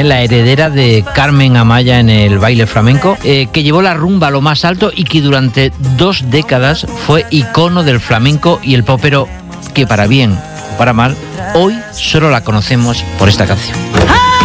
la heredera de Carmen Amaya en el baile flamenco, que llevó la rumba a lo más alto y que durante 2 décadas fue icono del flamenco y el pop, pero que para bien o para mal, hoy solo la conocemos por esta canción.